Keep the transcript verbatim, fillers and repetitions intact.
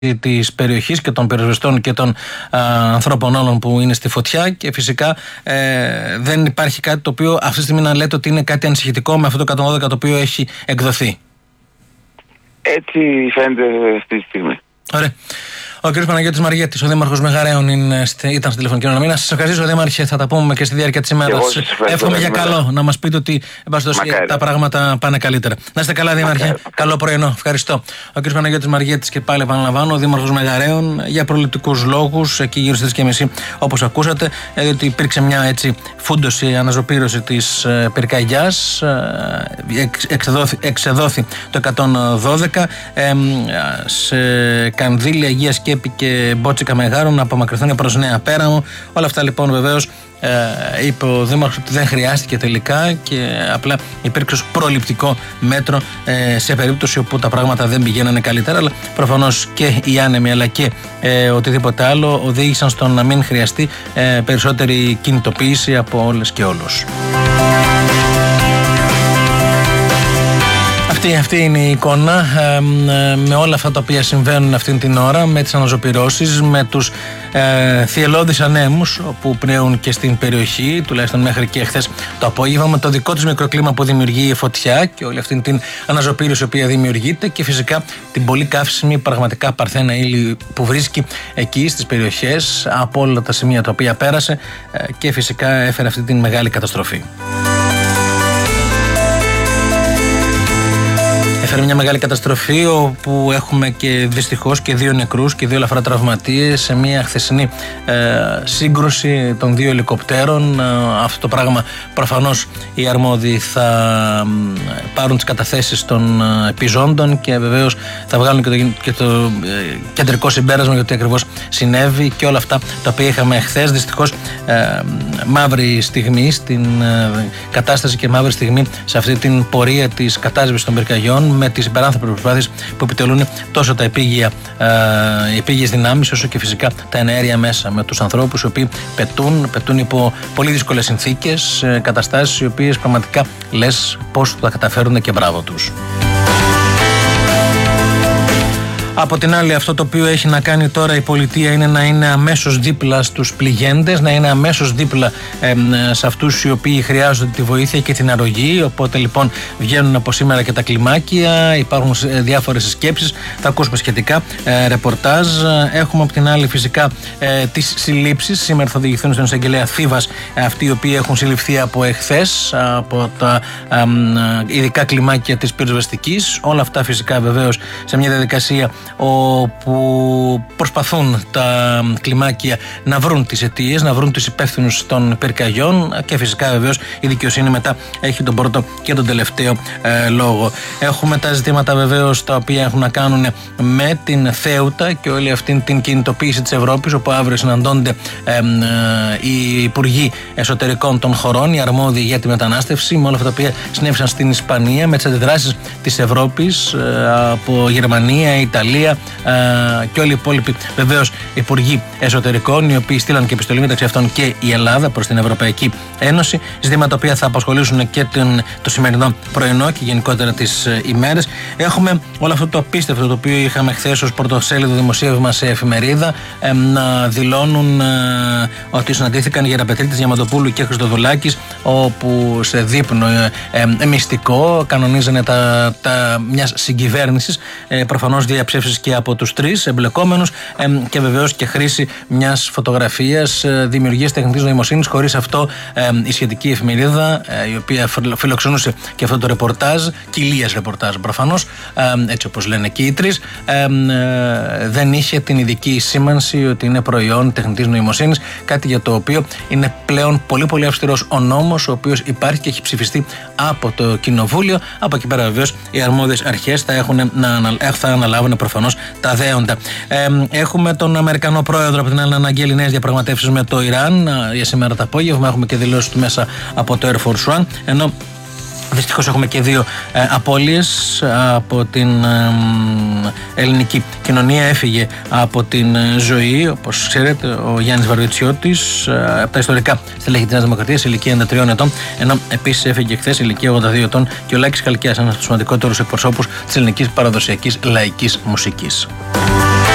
της περιοχής και των πυροσβεστών και των α, ανθρώπων όλων που είναι στη φωτιά, και φυσικά ε, δεν υπάρχει κάτι το οποίο αυτή τη στιγμή να λέτε ότι είναι κάτι ανησυχητικό με αυτό το εκατόν δώδεκα το οποίο έχει εκδοθεί. Έτσι φαίνεται αυτή τη στιγμή. Ωραία. Ο κ. Παναγιώτης Μαριέτης, ο Δήμαρχος Μεγαρέων, είναι, ήταν στη τηλεφωνική αναμνή. Σας ευχαριστήσω, Δήμαρχε. Θα τα πούμε και στη διάρκεια της ημέρας. Εύχομαι για καλό να μας πείτε ότι τα πράγματα πάνε καλύτερα. Να είστε καλά, Δήμαρχε. Μακάρι. Καλό πρωινό. Ευχαριστώ. Ο κ. Παναγιώτης Μαριέτης, και πάλι επαναλαμβάνω, ο Δήμαρχος Μεγαρέων, για προληπτικούς λόγους, εκεί γύρω στις τρεις και μισή, όπως ακούσατε, διότι υπήρξε μια έτσι φούντωση, αναζωπήρωση της ε, πυρκαγιάς. Ε, εξεδόθη, εξεδόθη το εκατόν δώδεκα ε, σε Κανδύλη, Αγία Σκέπη και Μπότσικα Μεγάρων, να απομακρυνθούν προς Νέα Πέραμο. Όλα αυτά λοιπόν βεβαίως ε, είπε ο Δήμαρχος ότι δεν χρειάστηκε τελικά, και απλά υπήρξε ως προληπτικό μέτρο ε, σε περίπτωση όπου τα πράγματα δεν πηγαίνανε καλύτερα. Αλλά προφανώς και οι άνεμοι αλλά και ε, οτιδήποτε άλλο οδήγησαν στο να μην χρειαστεί ε, περισσότερη κινητοποίηση από όλες και όλους. Αυτή, αυτή είναι η εικόνα ε, ε, με όλα αυτά τα οποία συμβαίνουν αυτήν την ώρα, με τις αναζωπυρώσεις, με τους ε, θυελλώδεις ανέμους που πνέουν και στην περιοχή, τουλάχιστον μέχρι και χθες το απόγευμα, με το δικό της μικροκλίμα που δημιουργεί η φωτιά και όλη αυτή την αναζωπήρωση η οποία δημιουργείται, και φυσικά την πολύ καύσιμη πραγματικά παρθένα ύλη που βρίσκει εκεί στις περιοχές από όλα τα σημεία τα οποία πέρασε ε, και φυσικά έφερε αυτή την μεγάλη καταστροφή. Έφερε μια μεγάλη καταστροφή όπου έχουμε και δυστυχώς και δύο νεκρούς και δύο ελαφρά τραυματίες σε μια χθεσινή ε, σύγκρουση των δύο ελικοπτέρων. Ε, αυτό το πράγμα προφανώς οι αρμόδιοι θα ε, πάρουν τις καταθέσεις των ε, επιζώντων και βεβαίως θα βγάλουν και το, και το ε, κεντρικό συμπέρασμα για το τι ακριβώς συνέβη, και όλα αυτά τα οποία είχαμε χθες. Δυστυχώς ε, μαύρη στιγμή στην ε, κατάσταση και μαύρη στιγμή σε αυτή την πορεία της κατάσβεσης των πυρκαγιών, με τις υπεράνθρωπες προσπάθειες που επιτελούν τόσο τα επίγεια, ε, οι επίγειες δυνάμεις, όσο και φυσικά τα εναέρια μέσα, με τους ανθρώπους οι οποίοι πετούν, πετούν υπό πολύ δύσκολες συνθήκες, ε, καταστάσεις οι οποίες πραγματικά λες πώς θα καταφέρουν, και μπράβο τους. Από την άλλη, αυτό το οποίο έχει να κάνει τώρα η πολιτεία είναι να είναι αμέσως δίπλα στους πληγέντες, να είναι αμέσως δίπλα ε, σε αυτούς οι οποίοι χρειάζονται τη βοήθεια και την αρρωγή. Οπότε λοιπόν βγαίνουν από σήμερα και τα κλιμάκια, υπάρχουν διάφορες σκέψεις, θα ακούσουμε σχετικά ε, ρεπορτάζ. Έχουμε από την άλλη φυσικά ε, τις συλλήψεις. Σήμερα θα οδηγηθούν στον εισαγγελέα Θήβας ε, αυτοί οι οποίοι έχουν συλληφθεί από εχθές, από τα ε, ε, ειδικά κλιμάκια της πυροσβεστικής. Όλα αυτά φυσικά βεβαίως σε μια διαδικασία όπου προσπαθούν τα κλιμάκια να βρουν τις αιτίες, να βρουν τους υπεύθυνους των πυρκαγιών, και φυσικά βεβαίως η δικαιοσύνη μετά έχει τον πρώτο και τον τελευταίο ε, λόγο. Έχουμε τα ζητήματα βεβαίως τα οποία έχουν να κάνουν με την Θέουτα και όλη αυτή την κινητοποίηση της Ευρώπης, όπου αύριο συναντώνται ε, ε, οι υπουργοί εσωτερικών των χωρών, οι αρμόδιοι για τη μετανάστευση, με όλα αυτά τα οποία συνέβησαν στην Ισπανία, με τις αντιδράσεις της Ευρώπης ε, από Γερμανία, Ιταλία και όλοι οι υπόλοιποι βεβαίως υπουργοί εσωτερικών, οι οποίοι στείλαν και επιστολή, μεταξύ αυτών και η Ελλάδα, προς την Ευρωπαϊκή Ένωση, ζητήματα τα οποία θα απασχολήσουν και τον, το σημερινό πρωινό και γενικότερα τις ημέρες. Έχουμε όλο αυτό το απίστευτο το οποίο είχαμε χθες ως πρωτοσέλιδο δημοσίευμα σε εφημερίδα, ε, να δηλώνουν ε, ότι συναντήθηκαν οι γεραπετρίτες Διαμαντοπούλου και Χριστοδουλάκης, όπου σε δείπνο ε, ε, μυστικό κανονίζανε τα, τα μιας συγκυβέρνησης, ε, προφανώς διαψεύσεις και από τους τρεις εμπλεκόμενους, ε, και βεβαίως και χρήση μιας φωτογραφίας ε, δημιουργίας τεχνητής νοημοσύνης. Χωρίς αυτό ε, η σχετική εφημερίδα, ε, η οποία φιλοξενούσε και αυτό το ρεπορτάζ, κοιλίας ρεπορτάζ προφανώς, ε, έτσι όπως λένε και οι τρεις, ε, ε, δεν είχε την ειδική σήμανση ότι είναι προϊόν τεχνητής νοημοσύνης, κάτι για το οποίο είναι πλέον πολύ πολύ αυστηρός ο νόμος, ο οποίος υπάρχει και έχει ψηφιστεί από το Κοινοβούλιο. Από εκεί πέρα βεβαίως οι αρμόδιες αρχές θα, έχουν, να, θα αναλάβουν προφανώς τα δέοντα. Ε, έχουμε τον Αμερικανό πρόεδρο από την άλλη να αναγγέλει νέες διαπραγματεύσεις με το Ιράν για σήμερα το απόγευμα. Έχουμε και δηλώσεις του μέσα από το Air Force One, ενώ δυστυχώς έχουμε και δύο ε, απώλειες από την ε, ελληνική κοινωνία. Έφυγε από την ε, ζωή, όπως ξέρετε, ο Γιάννης Βαρβιτσιώτης, ε, από τα ιστορικά στελέχη της Νέας Δημοκρατίας, ηλικία ενενήντα τριών ετών, ενώ επίσης έφυγε χθες, ηλικία ογδόντα δύο ετών, και ο Λάκης Χαλκιάς, ένας από τους σημαντικότερους εκπροσώπους της ελληνικής παραδοσιακής λαϊκής μουσικής.